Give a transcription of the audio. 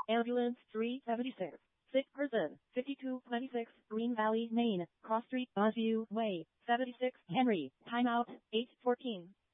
Ambulance 376. Sick person, 5226, Green Valley, Maine. Cross Street, Buzzview Way, 76, Henry. Timeout, 8:14.